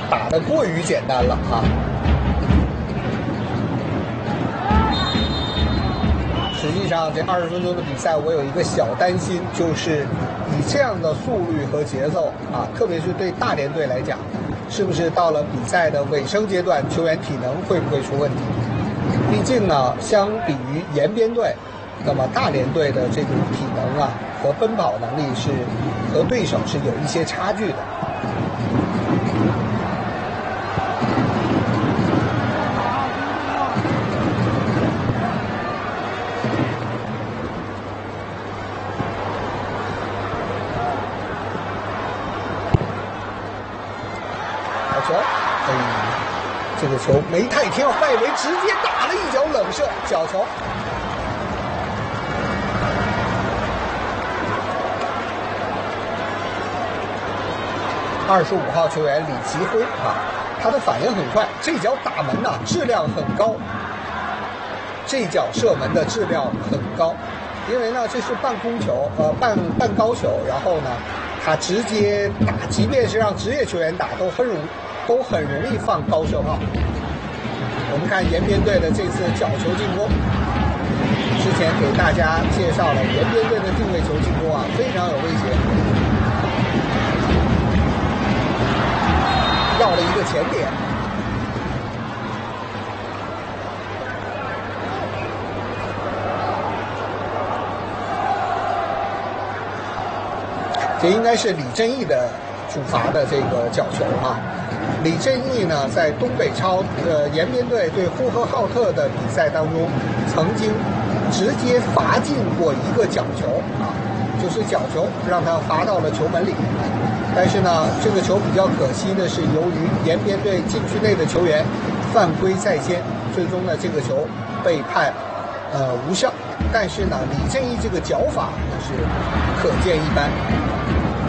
打得过于简单了啊。实际上，这20分钟的比赛，我有一个小担心，就是以这样的速率和节奏啊，特别是对大连队来讲，是不是到了比赛的尾声阶段，球员体能会不会出问题？毕竟呢，相比于延边队，那么大连队的这种体能啊和奔跑能力是和对手是有一些差距的。好球！这个球没太挑，外围直接打了一脚冷射，角球。25号球员李奇辉啊，他的反应很快，这脚打门呐，质量很高。这脚射门的质量很高，因为呢这是半空球，半高球，然后呢他直接打，即便是让职业球员打，都很容易放高射炮。我们看延边队的这次角球进攻，之前给大家介绍了延边队的定位球进攻啊，非常有威胁。要了一个前点，这应该是李振义的主罚的这个角球啊。李振义呢，在东北超延边队对呼和浩特的比赛当中，曾经直接罚进过一个角球啊，就是角球让他罚到了球门里。但是呢，这个球比较可惜的是，由于延边队禁区内的球员犯规在先，最终呢这个球被判无效。但是呢，李振义这个脚法那是可见一斑。